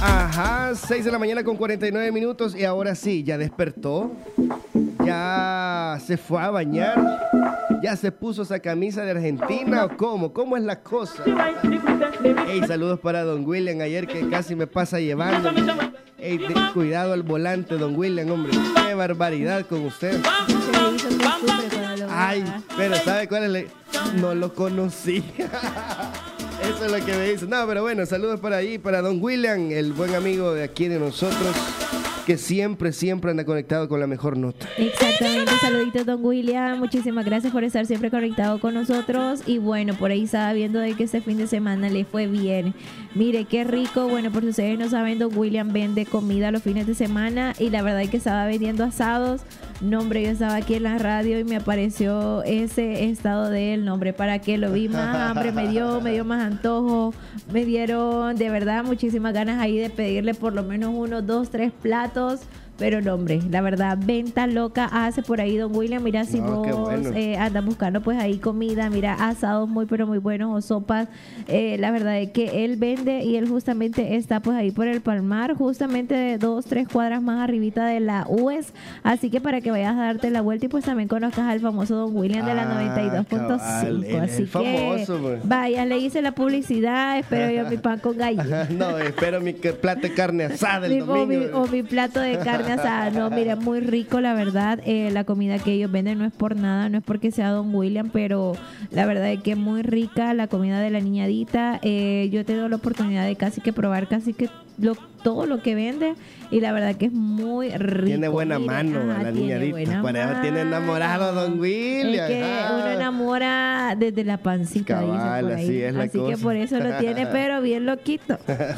Ajá, 6 de la mañana con 49 minutos y ahora sí, ya despertó, ya se fue a bañar, ya se puso esa camisa de Argentina o cómo es la cosa. Hey, saludos para Don William ayer que casi me pasa llevando. Hey, cuidado al volante, Don William, hombre, qué barbaridad con usted. Ay, pero ¿sabe cuál es? No lo conocí. Eso es lo que me dice. No, pero bueno, saludos para ahí, para Don William, el buen amigo de aquí de nosotros, que siempre anda conectado con la mejor nota. Exactamente, saluditos Don William, muchísimas gracias por estar siempre conectado con nosotros. Y bueno, por ahí estaba viendo de que este fin de semana le fue bien. Mire, qué rico. Bueno, por si ustedes no saben, Don William vende comida los fines de semana y la verdad es que estaba vendiendo asados. No, hombre, yo estaba aquí en la radio y me apareció ese estado de él. No, hombre, ¿para qué? Lo vi más hambre, me dio más antojo, me dieron de verdad muchísimas ganas ahí de pedirle por lo menos 1, 2, 3 platos. Pero no, hombre, la verdad, venta loca hace por ahí Don William. Mira, si vos andas buscando pues ahí comida, mira, asados muy pero muy buenos o sopas. La verdad es que él vende y él justamente está pues ahí por el Palmar, justamente de 2, 3 cuadras más arribita de la UES. Así que para que vayas a darte la vuelta y pues también conozcas al famoso Don William de la 92.5. Así famoso, que pues. vaya, le hice la publicidad, espero yo mi pan con gallina. No, espero mi plato de carne asada el domingo. O mi plato de carne. No, mira, muy rico, la verdad. La comida que ellos venden no es por nada, no es porque sea Don William, pero la verdad es que es muy rica la comida de la niñadita. Yo he tenido la oportunidad de casi que probar todo lo que vende y la verdad que es muy rico. Tiene buena mano la niñadita. Tiene enamorado Don William. Es que uno enamora desde la pancita. Cabal, dice por ahí. así es la así cosa. Que por eso lo tiene, pero bien loquito.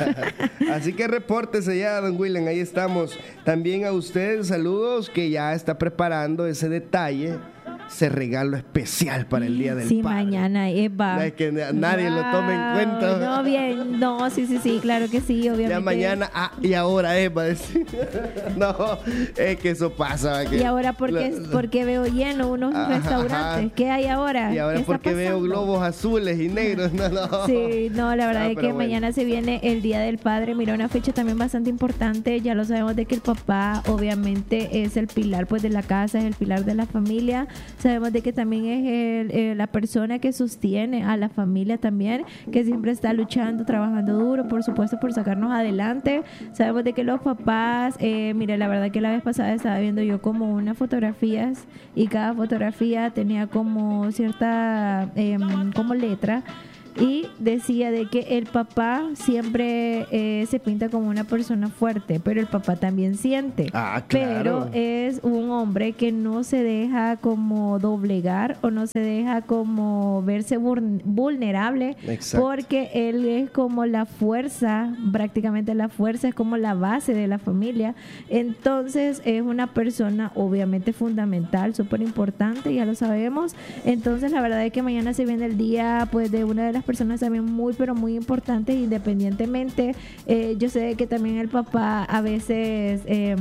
Así que repórtese ya, Don William, ahí estamos. También a usted, saludos, que ya está preparando ese detalle, ese regalo especial para el Día del Padre. Sí, mañana, Eva. No es que nadie lo tome en cuenta. No, bien, no, sí, claro que sí, obviamente. Ya mañana, y ahora, Eva. No, es que eso pasa. Y ahora, porque veo lleno unos restaurantes. ¿Qué hay ahora? Y ahora, porque veo globos azules y negros. No. Sí, no, la verdad es que mañana se viene el Día del Padre. Mira, una fecha también bastante importante. Ya lo sabemos de que el papá, obviamente, es el pilar pues de la casa, es el pilar de la familia. Sabemos de que también es la persona que sostiene a la familia también, que siempre está luchando, trabajando duro, por supuesto, por sacarnos adelante. Sabemos de que los papás, mire, la verdad que la vez pasada estaba viendo yo como unas fotografías y cada fotografía tenía como cierta como letra. Y decía de que el papá siempre se pinta como una persona fuerte, pero el papá también siente. Claro. Pero es un hombre que no se deja como doblegar o no se deja como verse vulnerable. Exacto. Porque él es como la fuerza, prácticamente la fuerza es como la base de la familia. Entonces es una persona obviamente fundamental, súper importante, ya lo sabemos. Entonces la verdad es que mañana se viene el día pues de una de las personas también muy pero muy importantes independientemente. Yo sé que también el papá a veces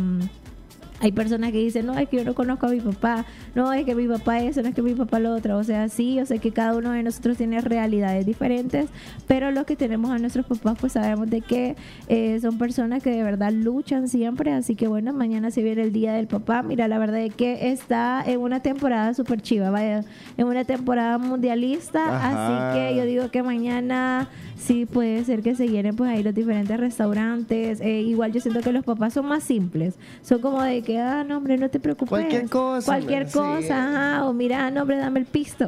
hay personas que dicen, no, es que yo no conozco a mi papá, no, es que mi papá eso, no es que mi papá lo otro. O sea, sí, yo sé que cada uno de nosotros tiene realidades diferentes, pero los que tenemos a nuestros papás, pues sabemos de que son personas que de verdad luchan siempre. Así que bueno, mañana se viene el Día del Papá. Mira, la verdad es que está en una temporada súper chiva, vaya, en una temporada mundialista. Ajá. Así que yo digo que mañana sí puede ser que se llenen pues ahí los diferentes restaurantes. Igual yo siento que los papás son más simples, son como de que no, hombre, no te preocupes. Cualquier cosa, ajá, o mira, no, hombre, dame el pisto.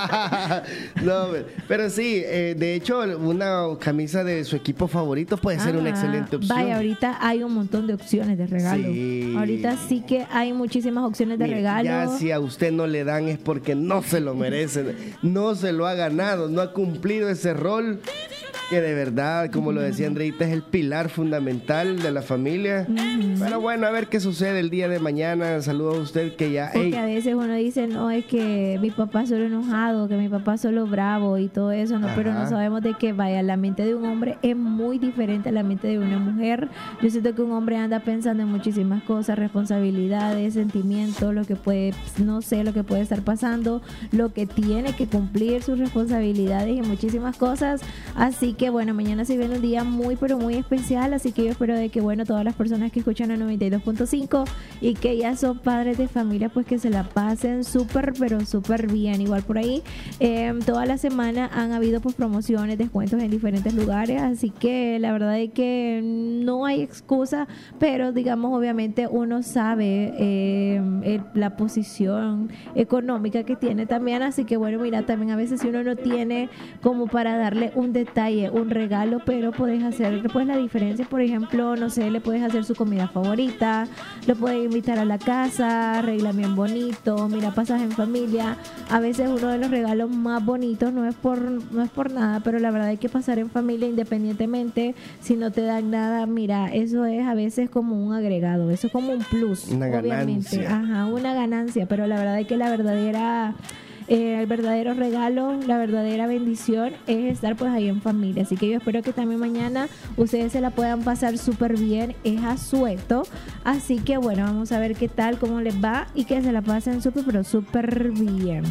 No, pero sí, de hecho, una camisa de su equipo favorito puede ser una excelente opción. Vaya, ahorita hay un montón de opciones de regalo. Sí. Ahorita sí que hay muchísimas opciones de regalo. Ya si a usted no le dan es porque no se lo merece, no se lo ha ganado, no ha cumplido ese rol. Que de verdad, como lo decía Andreita, es el pilar fundamental de la familia. Pero bueno, a ver qué sucede el día de mañana. Saludo a usted que ya... Porque a veces uno dice, no, es que mi papá solo enojado, que mi papá solo bravo y todo eso, no. Pero no sabemos de que, vaya, la mente de un hombre es muy diferente a la mente de una mujer. Yo siento que un hombre anda pensando en muchísimas cosas, responsabilidades, sentimientos, lo que puede, no sé, lo que puede estar pasando, lo que tiene que cumplir, sus responsabilidades y muchísimas cosas. Así que bueno, mañana se viene un día muy pero muy especial, así que yo espero de que bueno, todas las personas que escuchan a 92.5 y que ya son padres de familia, pues que se la pasen súper pero súper bien. Igual por ahí toda la semana han habido pues promociones, descuentos en diferentes lugares, así que la verdad es que no hay excusa, pero digamos obviamente uno sabe la posición económica que tiene también, así que bueno, mira, también a veces si uno no tiene como para darle un detalle, un regalo, pero puedes hacer pues la diferencia, por ejemplo, no sé, le puedes hacer su comida favorita, lo puedes invitar a la casa, arregla bien bonito, mira, pasas en familia. A veces uno de los regalos más bonitos no es por nada, pero la verdad hay que pasar en familia independientemente si no te dan nada, mira, eso es a veces como un agregado, eso es como un plus, una obviamente, ganancia. ajá, una ganancia, pero la verdad es que el verdadero regalo, la verdadera bendición es estar pues ahí en familia. Así que yo espero que también mañana ustedes se la puedan pasar súper bien. Es asueto. Así que bueno, vamos a ver qué tal, cómo les va y que se la pasen súper, pero súper bien.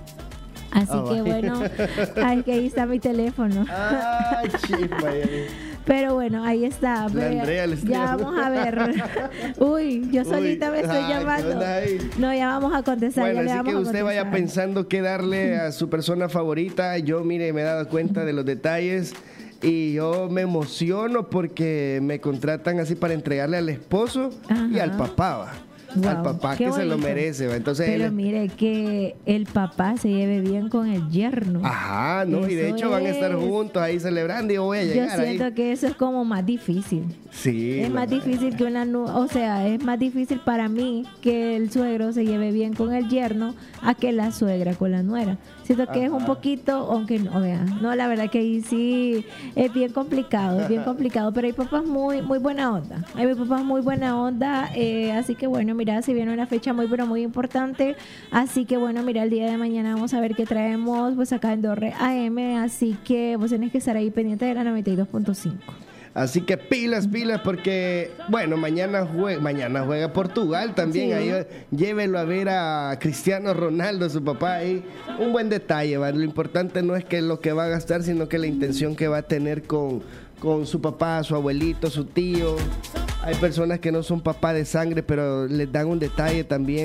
Así que bueno, ay, que ahí está mi teléfono. Ay, chispa. Pero bueno, ahí está. Andrea ya vamos a ver. Uy, yo solita me estoy llamando. No, ya vamos a contestar. Bueno, así que usted vaya pensando qué darle a su persona favorita. Yo, mire, me he dado cuenta de los detalles y yo me emociono porque me contratan así para entregarle al esposo y al papá, ¿va? Wow, al papá que bonito. Se lo merece, ¿va? Entonces pero mire que el papá se lleve bien con el yerno. Ajá, no, y de hecho van a estar juntos ahí celebrando y yo voy a llegar. Yo siento ahí. Que eso es como más difícil. Sí. Es más difícil que o sea, es más difícil para mí que el suegro se lleve bien con el yerno a que la suegra con la nuera. Siento que es un poquito, aunque no, vea, no, la verdad que ahí sí es bien complicado, pero hay papás muy buena onda. Hay papás muy buena onda, así que bueno, mira, se viene una fecha muy pero muy importante, así que bueno, mira, el día de mañana vamos a ver qué traemos pues acá en Dorre AM, así que vos tenés que estar ahí pendiente de la 92.5. Así que pilas, porque, bueno, mañana juega Portugal también. Sí. Ahí llévelo a ver a Cristiano Ronaldo, su papá ahí. Un buen detalle, ¿vale? Lo importante no es que lo que va a gastar, sino que la intención que va a tener con su papá, su abuelito, su tío. Hay personas que no son papá de sangre, pero les dan un detalle también.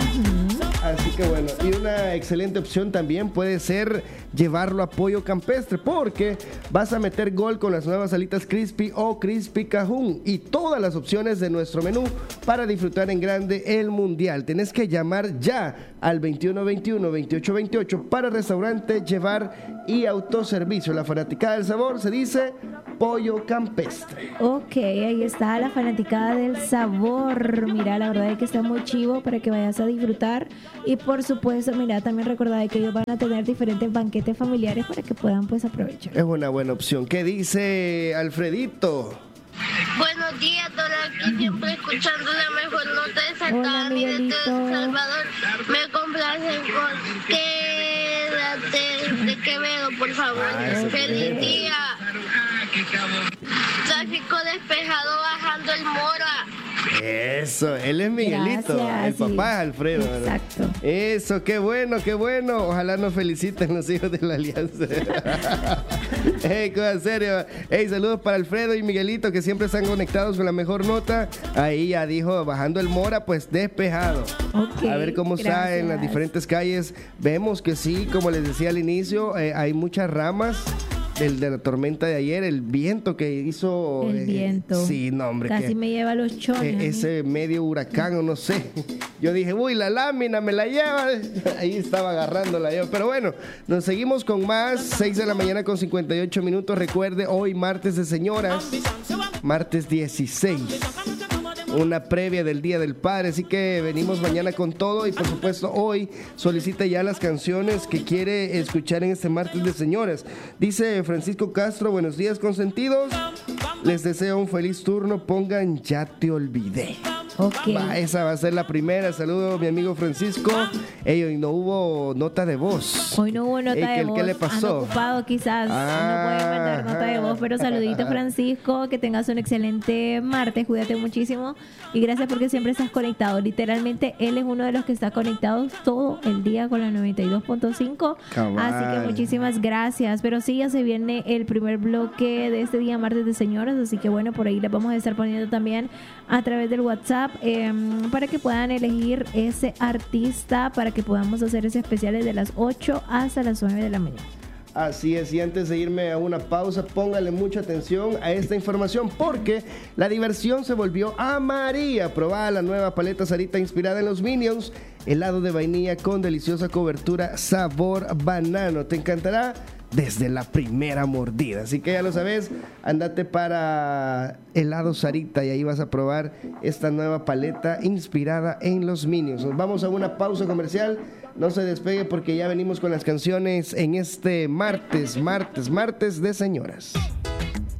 Así que bueno, y una excelente opción también puede ser llevarlo a Pollo Campestre, porque vas a meter gol con las nuevas alitas Crispy o Crispy Cajún y todas las opciones de nuestro menú para disfrutar en grande el Mundial. Tenés que llamar ya al 2121-2828 para restaurante, llevar y autoservicio. La fanaticada del sabor se dice Pollo Campestre. Ok, ahí está la fanaticada del sabor. Mira, la verdad es que está muy chivo para que vayas a disfrutar. Y por supuesto, mira, también recordad que ellos van a tener diferentes banquetes familiares para que puedan pues aprovechar. Es una buena opción. ¿Qué dice Alfredito? Buenos días, Dora, aquí siempre escuchando la mejor nota de Santa Ana y de El Salvador. Me complacen con Quédate de Quevedo, por favor. ¡Feliz día! Tráfico despejado bajando el Mora. Eso, él es Miguelito. Gracias, el papá es Alfredo. Exacto. ¿Verdad? Eso, qué bueno, qué bueno. Ojalá nos feliciten los hijos de la Alianza. Hey, cosa serio. Hey, saludos para Alfredo y Miguelito, que siempre están conectados con la mejor nota. Ahí ya dijo, bajando el Mora, pues despejado. Okay, a ver cómo está en las diferentes calles. Vemos que sí, como les decía al inicio, hay muchas ramas. De la tormenta de ayer, el viento que hizo. El viento. Sí, no, hombre. Casi me lleva los chones. Ese medio huracán, o no sé. Yo dije, uy, la lámina me la lleva. Ahí estaba agarrándola yo. Pero bueno, nos seguimos con más. 6 de la mañana con 58 minutos. Recuerde, hoy martes de señoras. Martes 16. Una previa del Día del Padre, así que venimos mañana con todo y por supuesto hoy solicita ya las canciones que quiere escuchar en este martes de señoras. Dice Francisco Castro, buenos días consentidos, les deseo un feliz turno, pongan Ya te olvidé. Ok. Esa va a ser la primera. Saludos, mi amigo Francisco. Hoy no hubo nota de voz. Hoy no hubo nota de voz. ¿Qué le pasó? Ando ocupado quizás. No puede mandar nota de voz, pero saludito, Francisco. Que tengas un excelente martes. Cuídate muchísimo. Y gracias porque siempre estás conectado. Literalmente, él es uno de los que está conectado todo el día con la 92.5. Así que muchísimas gracias. Pero sí, ya se viene el primer bloque de este día martes de señoras. Así que bueno, por ahí les vamos a estar poniendo también a través del WhatsApp para que puedan elegir ese artista, para que podamos hacer ese especial de las 8 hasta las 9 de la mañana. Así es, y antes de irme a una pausa, póngale mucha atención a esta información porque la diversión se volvió a María. Probá la nueva paleta Sarita inspirada en los Minions, helado de vainilla con deliciosa cobertura sabor banano. Te encantará desde la primera mordida. Así que ya lo sabes, andate para helado Sarita y ahí vas a probar esta nueva paleta inspirada en los Minions. Nos vamos a una pausa comercial. No se despegue porque ya venimos con las canciones en este martes de señoras.